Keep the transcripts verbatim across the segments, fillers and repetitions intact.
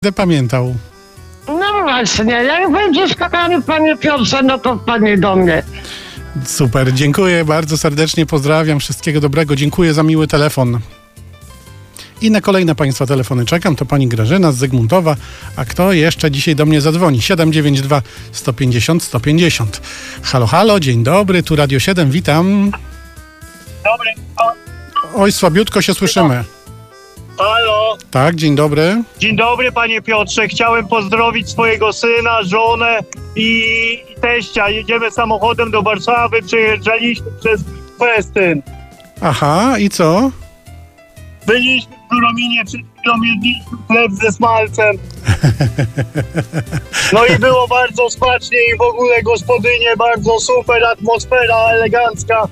będę pamiętał. No właśnie, jak będziesz kochany panie Piotrze, no to wpadnie do mnie. Super, dziękuję bardzo serdecznie, pozdrawiam, wszystkiego dobrego, dziękuję za miły telefon. I na kolejne Państwa telefony czekam, to pani Grażyna z Zygmuntowa, a kto jeszcze dzisiaj do mnie zadzwoni? siedem dziewięć dwa sto pięćdziesiąt sto pięćdziesiąt. Halo, halo, dzień dobry, tu Radio siedem, witam. Dobry. Oj, słabiutko się słyszymy. Halo. Tak, dzień dobry. Dzień dobry, panie Piotrze. Chciałem pozdrowić swojego syna, żonę i teścia. Jedziemy samochodem do Warszawy, przejeżdżaliśmy przez Festyn. Aha, i co? Byliśmy w Żurominie, przed chwilą jedliśmy chleb ze smalcem. No i było bardzo smacznie i w ogóle gospodynie, bardzo super, atmosfera elegancka.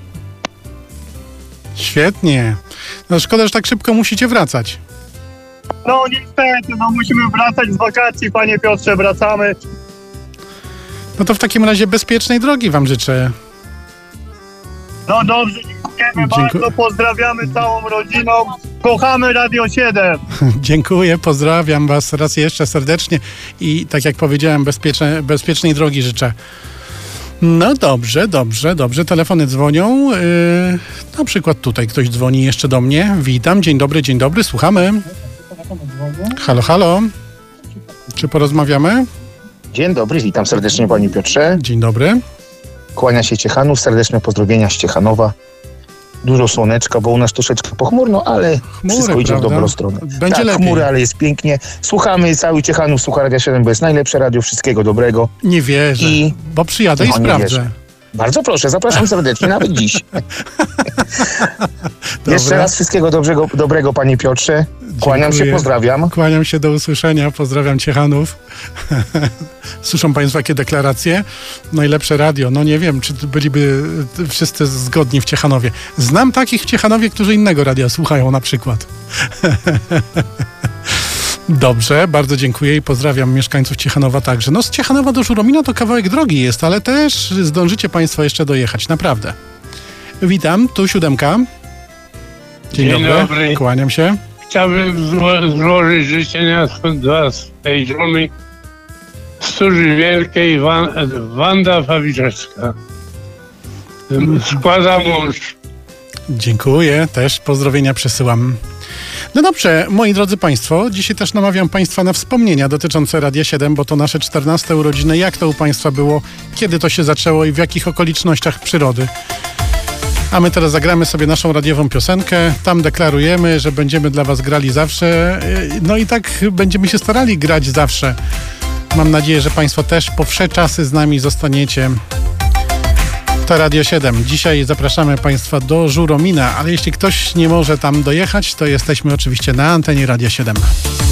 Świetnie. No szkoda, że tak szybko musicie wracać. No niestety, no musimy wracać z wakacji, panie Piotrze, wracamy. No to w takim razie bezpiecznej drogi wam życzę. No dobrze, dziękujemy Dziękuję. bardzo, pozdrawiamy całą rodziną, kochamy Radio siedem. Dziękuję, pozdrawiam was raz jeszcze serdecznie i tak jak powiedziałem, bezpieczne, bezpiecznej drogi życzę. No dobrze, dobrze, dobrze. Telefony dzwonią. Yy, na przykład tutaj ktoś dzwoni jeszcze do mnie. Witam, dzień dobry, dzień dobry, słuchamy. Halo, halo. Czy porozmawiamy? Dzień dobry, witam serdecznie panie Piotrze. Dzień dobry. Kłania się Ciechanów, serdeczne pozdrowienia z Ciechanowa. Dużo słoneczka, bo u nas troszeczkę pochmurno, ale Chmury, wszystko idzie prawda? w dobrą stronę. Będzie tak, lepiej. chmury, ale jest pięknie. Słuchamy, cały Ciechanów słucha Radia siedem, bo jest najlepsze radio, wszystkiego dobrego. Nie wierzę, I- bo przyjadę i No, nie sprawdzę. wierzę. Bardzo proszę, zapraszam serdecznie, nawet dziś. Jeszcze raz wszystkiego dobrego, dobrego panie Piotrze. Kłaniam Dziękuję. się, pozdrawiam. Kłaniam się, do usłyszenia, pozdrawiam Ciechanów. Słyszą Państwo jakie deklaracje? Najlepsze radio. No nie wiem, czy byliby wszyscy zgodni w Ciechanowie. Znam takich w Ciechanowie, którzy innego radia słuchają na przykład. Dobrze, bardzo dziękuję i pozdrawiam mieszkańców Ciechanowa także. No z Ciechanowa do Żuromina to kawałek drogi jest, ale też zdążycie Państwo jeszcze dojechać, naprawdę. Witam, tu siódemka. Dzień, Dzień dobry. dobry. Kłaniam się. Chciałbym zło- złożyć życzenia dla swojej żony Stróży Wielkiej Wan- Wanda Fawiczewska. Składa mąż. Dziękuję, też pozdrowienia przesyłam. No dobrze, moi drodzy Państwo, dzisiaj też namawiam Państwa na wspomnienia dotyczące Radia siedem, bo to nasze czternaste urodziny. Jak to u Państwa było? Kiedy to się zaczęło i w jakich okolicznościach przyrody? A my teraz zagramy sobie naszą radiową piosenkę. Tam deklarujemy, że będziemy dla Was grali zawsze. No i tak będziemy się starali grać zawsze. Mam nadzieję, że Państwo też po wsze czasy z nami zostaniecie. To Radio siedem. Dzisiaj zapraszamy Państwa do Żuromina, ale jeśli ktoś nie może tam dojechać, to jesteśmy oczywiście na antenie Radia siedem.